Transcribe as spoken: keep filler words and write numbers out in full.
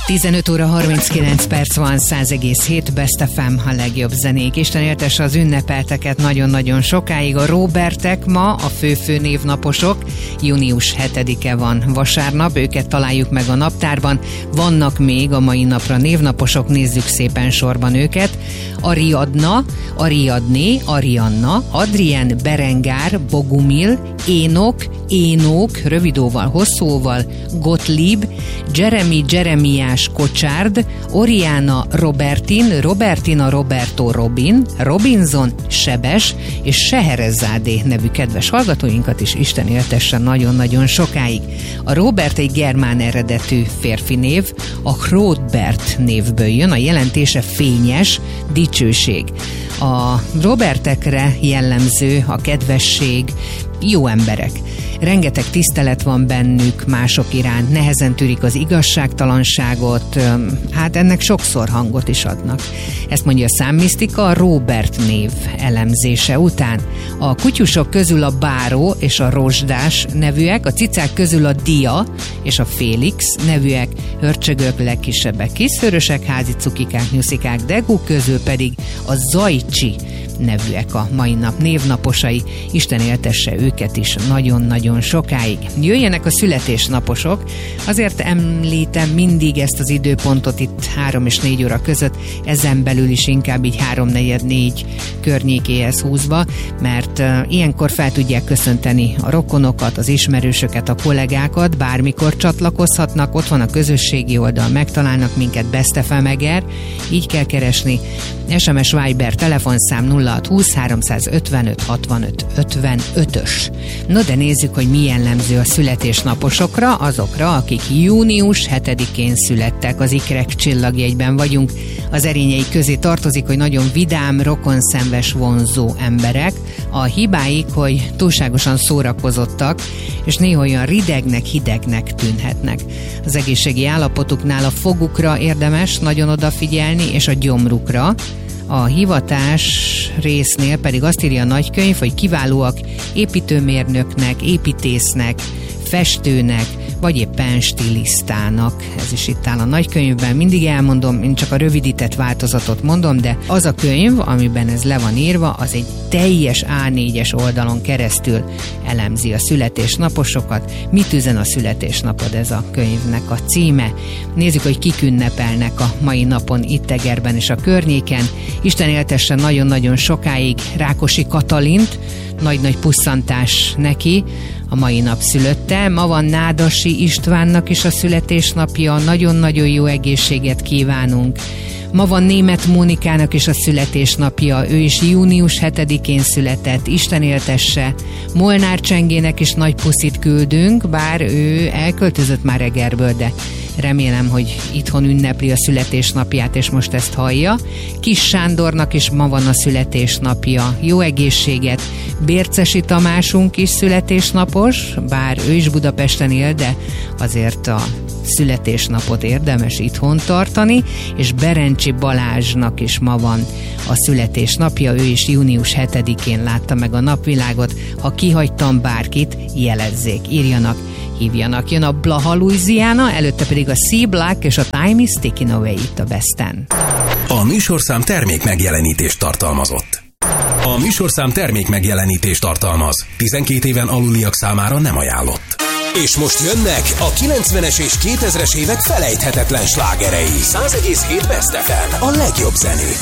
tizenöt óra harminckilenc perc van, száz egész hét Best ef em, a legjobb zenék. Isten éltesse az ünnepelteket nagyon-nagyon sokáig. A Robertek ma a fő-fő névnaposok. június hetedike van vasárnap, őket találjuk meg a naptárban. Vannak még a mai napra névnaposok, nézzük szépen sorban őket. Ariadna, Ariadné, Arianna, Adrien, Berengár, Bogumil, Énok, Énók, rövidóval, hosszúval, Gottlieb, Jeremy, Jeremiás, Kocsárd, Oriana, Robertin, Robertina, Roberto, Robin, Robinson, Sebes és Seherezádé nevű kedves hallgatóinkat is Isten éltesse nagyon-nagyon sokáig. A Robert egy germán eredetű férfi név, a Hrodbert névből jön, a jelentése fényes, dicsőség. A Robertekre jellemző a kedvesség, jó emberek. Rengeteg tisztelet van bennük mások iránt, nehezen tűrik az igazságtalanságot, hát ennek sokszor hangot is adnak. Ezt mondja a számmisztika a Robert név elemzése után. A kutyusok közül a Báró és a Rozsdás nevűek, a cicák közül a Dia és a Félix nevűek, hörcsögök, legkisebbek kiszörösek, házi cukikák, nyuszikák, degú közül pedig a Zajcsi nevűek a mai nap névnaposai. Isten éltesse őket is nagyon-nagyon sokáig. Jöjjenek a születésnaposok, azért említem mindig ezt az időpontot itt három és négy óra között, ezen belül is inkább így háromnegyed négy környékéhez húzva, mert uh, ilyenkor fel tudják köszönteni a rokonokat, az ismerősöket, a kollégákat, bármikor csatlakozhatnak, ott van a közösségi oldal, megtalálnak minket, Best ef em Eger, így kell keresni, es em es Viber telefonszám nulla hat húsz háromszázötvenöt hatvanöt ötvenötös. No de nézzük, hogy mi jellemző a születésnaposokra, azokra, akik június hetedikén születtek, az ikrek csillagjegyben vagyunk. Az erényei közé tartozik, hogy nagyon vidám, rokonszenves, vonzó emberek. A hibáik, hogy túlságosan szórakozottak, és néha olyan ridegnek, hidegnek tűnhetnek. Az egészségi állapotuknál a fogukra érdemes nagyon odafigyelni, és a gyomrukra. A hivatás résznél pedig azt írja a nagykönyv, hogy kiválóak építőmérnöknek, építésznek, festőnek, vagy éppen stilisztának. Ez is itt áll a nagykönyvben. Mindig elmondom, én csak a rövidített változatot mondom, de az a könyv, amiben ez le van írva, az egy teljes á négyes oldalon keresztül elemzi a születésnaposokat. Mit üzen a születésnapod, ez a könyvnek a címe. Nézzük, hogy kik ünnepelnek a mai napon itt Egerben és a környéken. Isten éltesse nagyon-nagyon sokáig Rákosi Katalint, nagy-nagy pusszantás neki, a mai nap szülötte. Ma van Nádasi Istvánnak is a születésnapja, nagyon-nagyon jó egészséget kívánunk. Ma van Németh Mónikának is a születésnapja, ő is június hetedikén született, Isten éltesse. Molnár Csengének is nagy puszit küldünk, bár ő elköltözött már Egerből, de remélem, hogy itthon ünnepli a születésnapját, és most ezt hallja. Kis Sándornak is ma van a születésnapja, jó egészséget. Bércesi Tamásunk is születésnapos, bár ő is Budapesten él, de azért a születésnapot érdemes itthon tartani, és Berencsi Balázsnak is ma van a születésnapja, ő is június hetedikén látta meg a napvilágot. Ha kihagytam bárkit, jelezzék, írjanak, hívjanak. Jön a Blaha Louisiana, előtte pedig a Sea Black és a Time is Ticking Away itt a Besten. A műsorszám termék megjelenítést tartalmazott. A műsorszám termék megjelenítést tartalmaz. tizenkét éven aluliak számára nem ajánlott. És most jönnek a kilencvenes és kétezres évek felejthetetlen slágerei. száz egész hét Best ef em, a legjobb zenék.